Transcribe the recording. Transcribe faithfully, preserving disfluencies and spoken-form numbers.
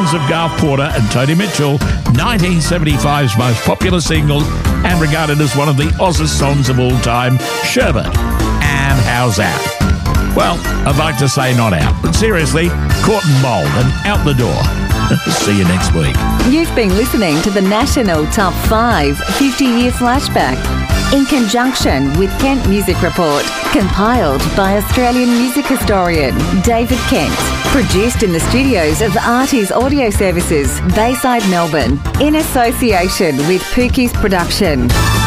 Songs of Garth Porter and Tony Mitchell, nineteen seventy-five's most popular single and regarded as one of the Ozzest songs of all time, Sherbet. And how's that? Well, I'd like to say not out, but seriously, caught in mould and out the door. See you next week. You've been listening to the National Top five fifty-year Flashback in conjunction with Kent Music Report, compiled by Australian music historian David Kent. Produced in the studios of Artie's Audio Services, Bayside, Melbourne, in association with Pookie's Production.